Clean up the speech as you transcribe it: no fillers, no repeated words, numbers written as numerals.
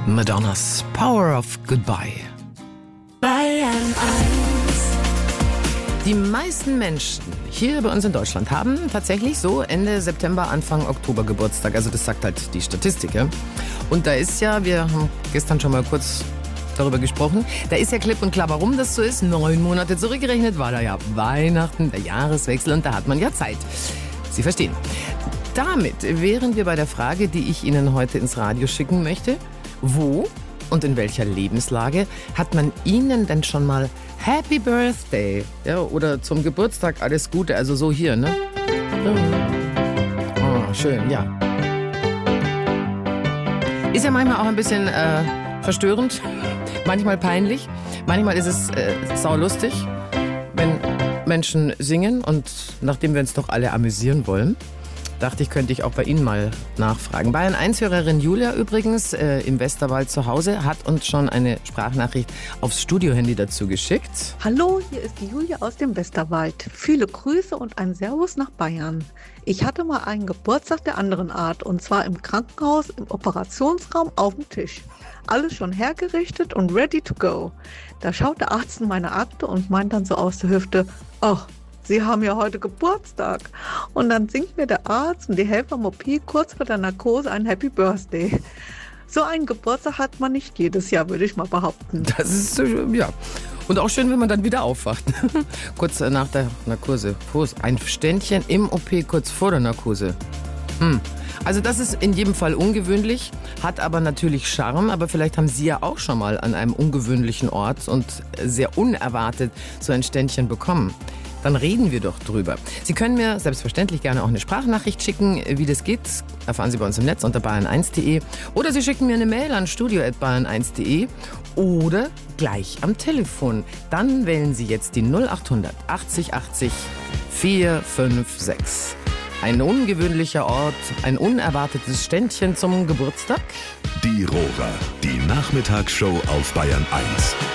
Madonnas Power of Goodbye. Bayern 1. Die meisten Menschen hier bei uns in Deutschland haben tatsächlich so Ende September, Anfang Oktober Geburtstag. Also das sagt halt die Statistik. Ja? Und da ist ja, wir haben gestern schon mal kurz darüber gesprochen, da ist ja klipp und klar, warum das so ist. 9 Monate zurückgerechnet war da ja Weihnachten, der Jahreswechsel und da hat man ja Zeit. Sie verstehen. Damit wären wir bei der Frage, die ich Ihnen heute ins Radio schicken möchte. Wo und in welcher Lebenslage hat man Ihnen denn schon mal Happy Birthday, ja, oder zum Geburtstag alles Gute, also so hier, ne? Oh, schön, ja. Ist ja manchmal auch ein bisschen verstörend, manchmal peinlich, manchmal ist es saulustig, wenn Menschen singen und nachdem wir uns doch alle amüsieren wollen, dachte ich, könnte ich auch bei Ihnen mal nachfragen. Bayern 1-Hörerin Julia übrigens im Westerwald zu Hause hat uns schon eine Sprachnachricht aufs Studiohandy dazu geschickt. Hallo, hier ist die Julia aus dem Westerwald. Viele Grüße und ein Servus nach Bayern. Ich hatte mal einen Geburtstag der anderen Art und zwar im Krankenhaus, im Operationsraum auf dem Tisch. Alles schon hergerichtet und ready to go. Da schaut der Arzt in meine Akte und meint dann so aus der Hüfte, ach, Sie haben ja heute Geburtstag. Und dann singt mir der Arzt und die Helfer im OP kurz vor der Narkose ein Happy Birthday. So einen Geburtstag hat man nicht jedes Jahr, würde ich mal behaupten. Das ist, ja. Und auch schön, wenn man dann wieder aufwacht. Kurz nach der Narkose. Ein Ständchen im OP kurz vor der Narkose. Also das ist in jedem Fall ungewöhnlich, hat aber natürlich Charme. Aber vielleicht haben Sie ja auch schon mal an einem ungewöhnlichen Ort und sehr unerwartet so ein Ständchen bekommen. Dann reden wir doch drüber. Sie können mir selbstverständlich gerne auch eine Sprachnachricht schicken. Wie das geht, erfahren Sie bei uns im Netz unter bayern1.de. Oder Sie schicken mir eine Mail an studio@bayern1.de oder gleich am Telefon. Dann wählen Sie jetzt die 0800 80 80 456. Ein ungewöhnlicher Ort, ein unerwartetes Ständchen zum Geburtstag. Die Rohrer, die Nachmittagsshow auf Bayern 1.